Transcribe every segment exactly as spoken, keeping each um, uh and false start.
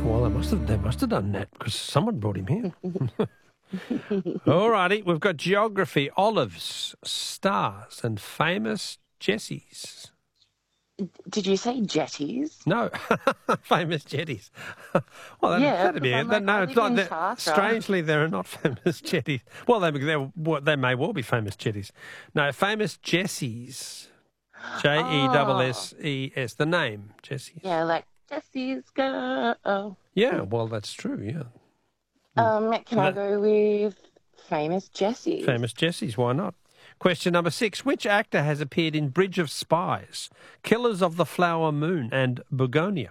Well, they must have, they must have done that because someone brought him here. All righty, we've got geography, olives, stars, and famous Jessies. Did you say jetties? No, famous jetties. Well, that, Yeah, that'd be it. like, No, I it's live not. in Tatra. Strangely, there are not famous jetties. Well, they they they may well be famous jetties. No, famous Jessies. J E S S E S. The name Jessies. Yeah, like Jessie's girl. Yeah, well, that's true. Yeah. Um, can I That- go with famous Jessie? Famous Jessies. Why not? Question number six. Which actor has appeared in Bridge of Spies, Killers of the Flower Moon, and Begonia?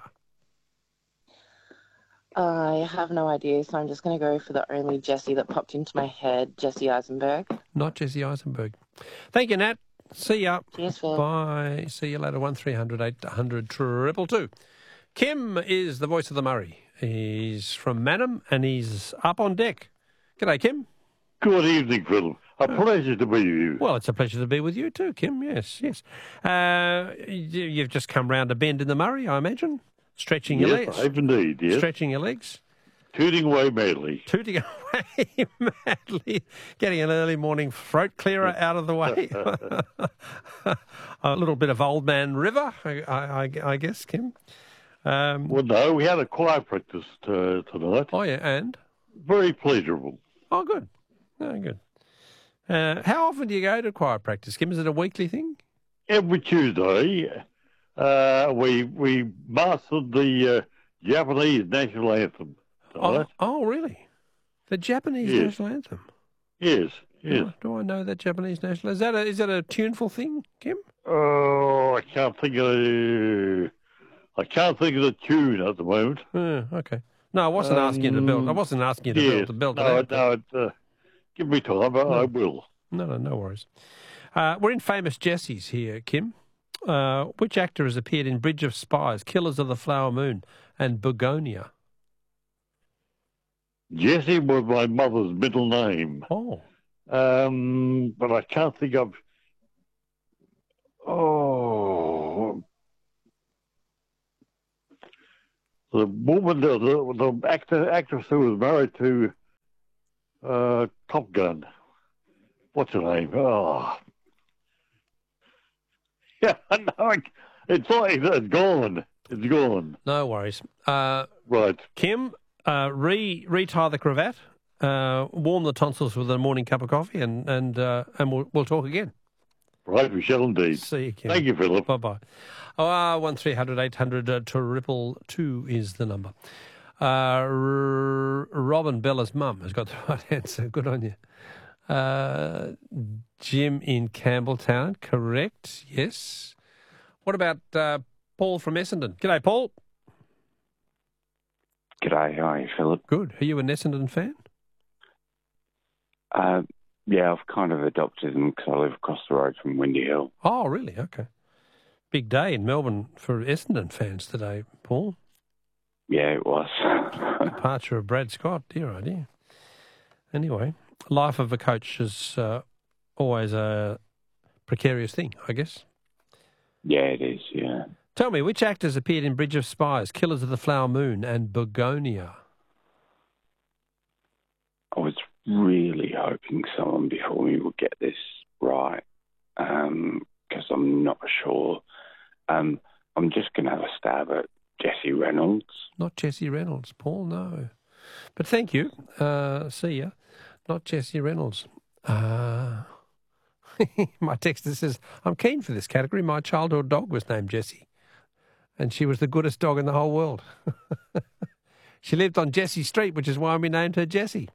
I have no idea, so I'm just going to go for the only Jessie that popped into my head, Jesse Eisenberg. Not Jesse Eisenberg. Thank you, Nat. See ya. Cheers, Phil. Bye. See you later. One three hundred eight hundred triple two. Kim is the voice of the Murray. He's from Mannum and he's up on deck. G'day, Kim. Good evening, Phil. A pleasure to be with you. Well, it's a pleasure to be with you too, Kim. Yes, yes. Uh, you- you've just come round a bend in the Murray, I imagine. Stretching your Yes, legs. I have indeed, yes. Stretching your legs. Tooting away madly. Tooting away madly, getting an early morning throat clearer out of the way. A little bit of Old Man River, I, I, I guess, Kim. Um, Well, no, we had a choir practice uh, tonight. oh, yeah, and? Very pleasurable. Oh, good. Oh, good. Uh, how often do you go to choir practice, Kim? Is it a weekly thing? Every Tuesday, uh, we we mastered the uh, Japanese national anthem Oh, tonight. oh, really? The Japanese Yes. national anthem? Yes, yes. Do, I- do I know that Japanese national? Is that a, is that a tuneful thing, Kim? Oh, I can't think of the, I can't think of the tune at the moment. Uh, okay. No, I wasn't asking you to build. I Um, wasn't asking you to Yes. build to build it no, out. no, it, uh, give me time, I, I will. No, no, no worries. Uh, we're in famous Jessies here, Kim. Uh, which actor has appeared in Bridge of Spies, Killers of the Flower Moon, and Begonia? Jesse was my mother's middle name. Oh, Um, but I can't think of. Oh, the woman, the, the, the actor, actress who was married to uh, Top Gun. What's her name? Oh, yeah, no, it, it's like it's gone. It's gone. no worries. Uh, Right. Kim, uh, re retie the cravat, uh, warm the tonsils with a morning cup of coffee, and and uh, and we'll we'll talk again. Right, we shall indeed. See you, Kim. Thank you, Philip. Bye bye. Oh, uh, one three hundred eight hundred uh, triple two is the number. Uh, R- Robin Bella's mum has got the right answer. Good on you. Uh, Jim in Campbelltown, correct? Yes. What about uh, Paul from Essendon? G'day, Paul. G'day, how are you, Philip? Good. Are you an Essendon fan? Uh, yeah, I've kind of adopted them because I live across the road from Windy Hill. Oh, really? Okay. Big day in Melbourne for Essendon fans today, Paul. Yeah, it was. Departure of Brad Scott, dear oh dear. Anyway, life of a coach is uh, always a precarious thing, I guess. Yeah, it is, yeah. Tell me, which actors appeared in Bridge of Spies, Killers of the Flower Moon, and Begonia? I was really hoping someone before me would get this right because I'm not sure. Um, I'm just going to have a stab at Jesse Reynolds. Not Jesse Reynolds, Paul, no. But thank you. Uh, see ya. Not Jesse Reynolds. Uh, my texter says, I'm keen for this category. My childhood dog was named Jessie, and she was the goodest dog in the whole world. She lived on Jessie Street, which is why we named her Jessie.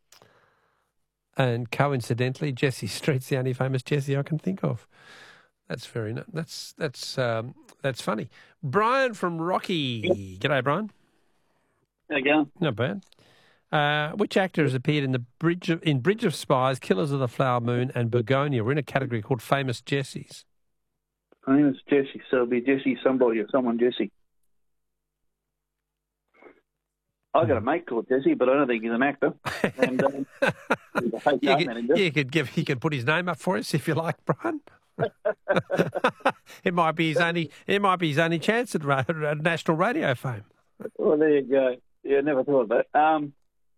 And coincidentally, Jessie Street's the only famous Jessie I can think of. That's very no- that's that's um, that's funny. Brian from Rocky. G'day, Brian. How you going? Not bad. Uh, which actor has appeared in the Bridge of, in Bridge of Spies, Killers of the Flower Moon, and Begonia? We're in a category called Famous Jessies. My name is Jesse, so it'll be Jesse somebody or someone Jesse. I got a mate called Jesse, but I don't think he's an actor. And um, he's a H R You could, manager. you could give he could put his name up for us if you like, Brian. It might be his only it might be his only chance at, ra- at national radio fame. Well, there you go. Yeah, never thought of that. Um,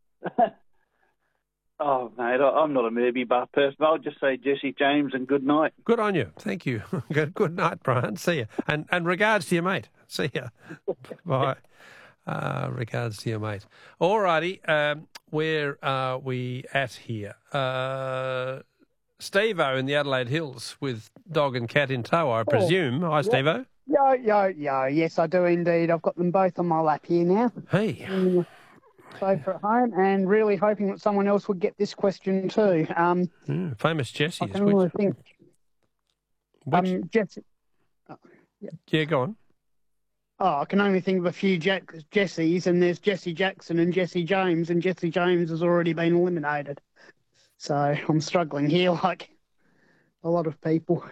oh, mate, I, I'm not a movie buff person. I'll just say Jesse James and good night. Good on you. Thank you. good, good night, Brian. See you. And and regards to your mate. See you. Bye. Uh, regards to your mate. All righty. Um, where are we at here? Uh, Steve-O in the Adelaide Hills with dog and cat in tow, I presume. Hi, Steve-O. Yo, yo, yo. Yes, I do indeed. I've got them both on my lap here now. Hey. Um, both are at home, and really hoping that someone else would get this question too. Um, Mm, famous Jesse. I can only think. Which, Um, Jesse. Oh, yeah. yeah, go on. Oh, I can only think of a few Jack- Jessies, and there's Jesse Jackson and Jesse James, and Jesse James has already been eliminated. So I'm struggling here like a lot of people.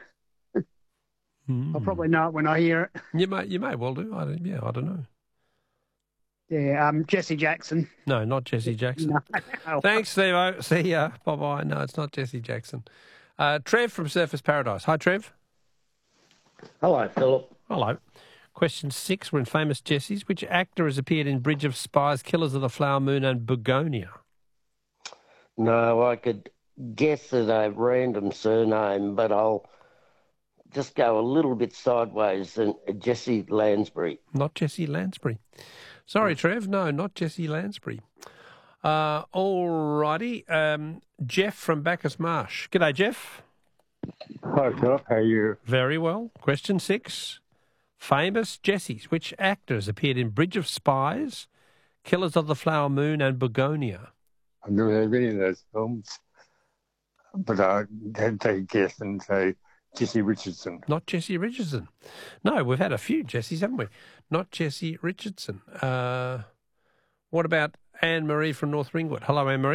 Mm. I'll probably know it when I hear it. You may, you may well do. I don't, yeah, I don't know. Yeah, um, Jesse Jackson. No, not Jesse Jackson. No. Thanks, Steve-O. See ya. Bye-bye. No, it's not Jesse Jackson. Uh, Trev from Surfers Paradise. Hi, Trev. Hello, Philip. Hello. Question six. We're in famous Jessies. Which actor has appeared in Bridge of Spies, Killers of the Flower Moon and Begonia? No, I could guess at a random surname, but I'll just go a little bit sideways and Jesse Lansbury. Not Jesse Lansbury. Sorry, Trev. No, not Jesse Lansbury. Uh, all righty. Um, Jeff from Bacchus Marsh. G'day, Jeff. Hi, Philip. How are you? Very well. Question six. Famous Jessies. Which actors appeared in Bridge of Spies, Killers of the Flower Moon and Begonia? I've never heard of any of those films, but I had to take a guess and say Jesse Richardson. Not Jesse Richardson. No, we've had a few Jessies, haven't we? Not Jesse Richardson. Uh, what about Anne-Marie from North Ringwood? Hello, Anne-Marie.